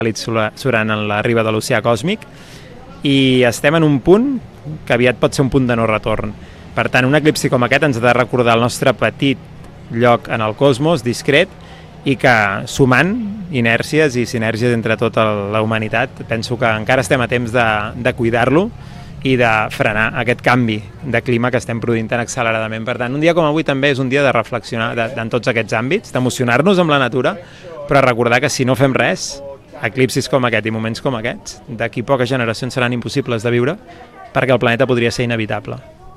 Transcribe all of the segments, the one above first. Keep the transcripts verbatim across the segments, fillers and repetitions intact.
surant en la riba de l'oceà còsmic i estem en un punt que aviat pot ser un punt de no retorn. Per tant, un eclipsi com aquest ens ha de recordar el nostre petit lloc en el cosmos, discret, i que sumant inèrcies i sinergies entre tota la humanitat, penso que encara estem a temps de, de cuidar-lo i de frenar aquest canvi de clima que estem produint tan acceleradament. Per tant, un dia com avui també és un dia de reflexionar de, de, en tots aquests àmbits, d'emocionar-nos amb la natura, però recordar que si no fem res, eclipsis com aquest i moments com aquests, d'aquí poques generacions seran impossibles de viure perquè el planeta podria ser inevitable.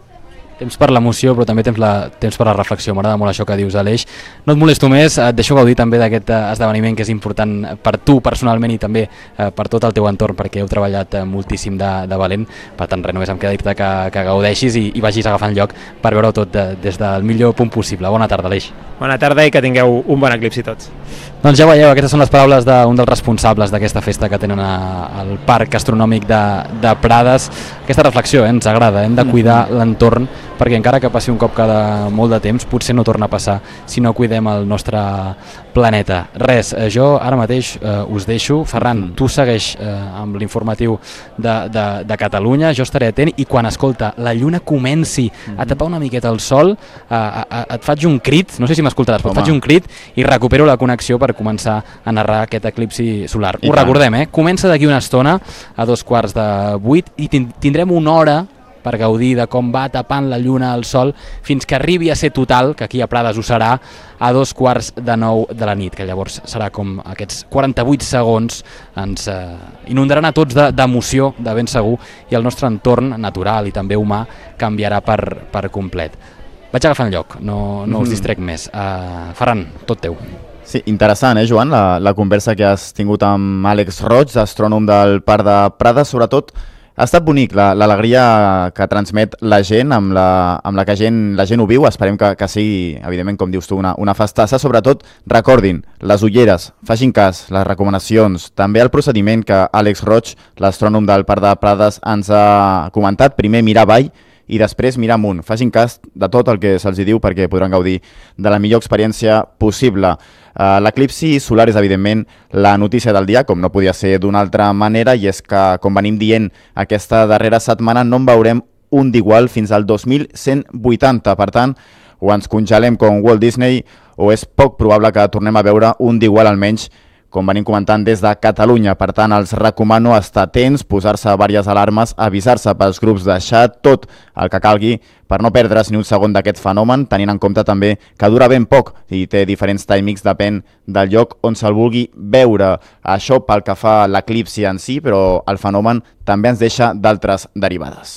Temps per l'emoció, però també temps, la, temps per la reflexió. M'agrada molt això que dius, Aleix. No et molesto més, et deixo gaudir també d'aquest esdeveniment que és important per tu personalment i també eh, per tot el teu entorn, perquè heu treballat moltíssim de, de valent. Per tant, res, només em queda dir-te que, que gaudeixis i, i vagis agafant lloc per veure-ho tot de, des del millor punt possible. Bona tarda, Aleix. Bona tarda i que tingueu un bon eclipsi tots. Doncs ja veieu, aquestes són les paraules d'un dels responsables d'aquesta festa que tenen a, al Parc Astronòmic de, de Prades. Aquesta reflexió eh, ens agrada, hem de cuidar l'entorn, perquè encara que passi un cop cada molt de temps, potser no torna a passar si no cuidem el nostre planeta. Res, jo ara mateix eh, us deixo. Ferran, tu segueix eh, amb l'informatiu de, de, de Catalunya, jo estaré atent i quan, escolta, la lluna comenci a tapar una miqueta el sol, eh, eh, et faig un crit, no sé si m'escoltaràs, però et faig un crit i recupero la connexió per començar a narrar aquest eclipsi solar. I Ho tant. recordem, eh? Comença d'aquí una estona, a dos quarts de vuit, i tindrem una hora per gaudir de com va tapant la lluna al sol fins que arribi a ser total, que aquí a Prades ho serà, a dos quarts de nou de la nit, que llavors serà com aquests quaranta-vuit segons ens eh, inundaran a tots d'emoció, de, de ben segur, i el nostre entorn natural i també humà canviarà per, per complet. Vaig agafant lloc, no, no us distrec més. Uh, Ferran, tot teu. Sí, interessant, eh, Joan, la, la conversa que has tingut amb Àlex Roig, astrònom del Parc de Prades, sobretot. Ha estat bonic l'alegria que transmet la gent, amb la, amb la que gent, la gent ho viu. Esperem que, que sigui, evidentment, com dius tu, una, una festassa. Sobretot, recordin, les ulleres, facin cas, les recomanacions, també el procediment que Àlex Roig, l'astrònom del Parc de Prades, ens ha comentat. Primer mirar avall i després mirar amunt. Facin cas de tot el que se'ls diu perquè podran gaudir de la millor experiència possible. Uh, L'eclipsi solar és, evidentment, la notícia del dia, com no podia ser d'una altra manera, i és que, com venim dient aquesta darrera setmana, no en veurem un d'igual fins al dos mil cent vuitanta. Per tant, o ens congelem com Walt Disney o és poc probable que tornem a veure un d'igual, almenys, com venim comentant des de Catalunya. Per tant, els recomano estar atents, posar-se diverses alarmes, avisar-se pels grups de xat, tot el que calgui per no perdre's ni un segon d'aquest fenomen, tenint en compte també que dura ben poc i té diferents timings, depèn del lloc on se'l vulgui veure. Això pel que fa a l'eclipsi en si, però el fenomen també ens deixa d'altres derivades.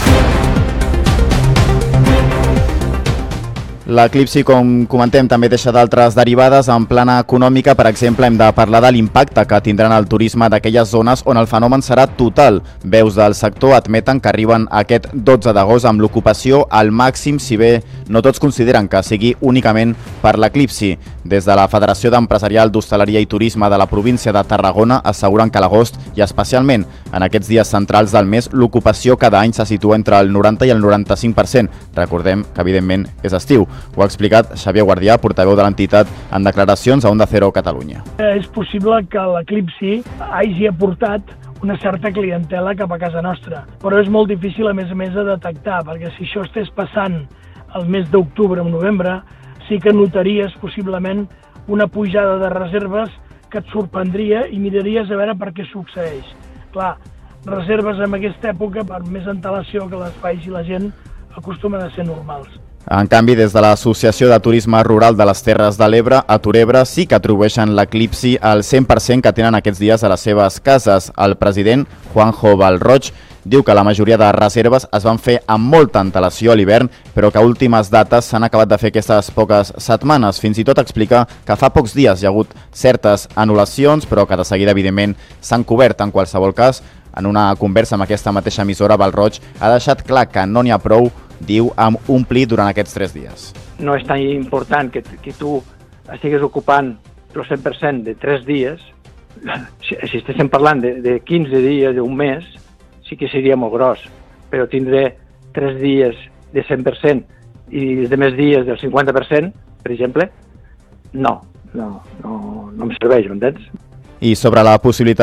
L'eclipsi, com comentem, també deixa d'altres derivades. En plana econòmica, per exemple, hem de parlar de l'impacte que tindran el turisme d'aquelles zones on el fenomen serà total. Veus del sector admeten que arriben aquest dotze d'agost amb l'ocupació al màxim, si bé no tots consideren que sigui únicament per l'eclipsi. Des de la Federació d'Empresarial d'Hostaleria i Turisme de la província de Tarragona asseguren que a l'agost, i especialment en aquests dies centrals del mes, l'ocupació cada any se situa entre el noranta i el noranta-cinc per cent. Recordem que, evidentment, és estiu. Ho ha explicat Xavier Guardià, portaveu de l'entitat, en declaracions a Onda Cero Catalunya. És possible que l'eclipsi hagi aportat una certa clientela cap a casa nostra, però és molt difícil, a més a més, de detectar, perquè si això estés passant el mes d'octubre o novembre, sí que notaries possiblement una pujada de reserves que et sorprendria i miraries a veure per què succeeix. Clar, reserves en aquesta època, per més antelació que les faci la gent, acostumen a ser normals. En canvi, des de l'Associació de Turisme Rural de les Terres de l'Ebre, a Torebre, sí que atribueixen l'eclipsi al cent per cent que tenen aquests dies a les seves cases. El president, Juanjo Valroig, diu que la majoria de reserves es van fer amb molta antelació a l'hivern, però que a últimes dates s'han acabat de fer aquestes poques setmanes. Fins i tot explica que fa pocs dies hi ha hagut certes anul·lacions, però que de seguida, evidentment, s'han cobert. En qualsevol cas, en una conversa amb aquesta mateixa emissora, Valroig ha deixat clar que no n'hi ha prou, diu, amb omplir durant aquests tres dies. No és tan important que, que tu estigues ocupant el cent per cent de tres dies. Si, si estéssim parlant de, de quinze dies, d'un mes, sí que seria molt gros, però tindré tres dies de cent per cent i els demés dies del cinquanta per cent, per exemple, no, no, no, no em serveix, m'entens? I sobre la possibilitat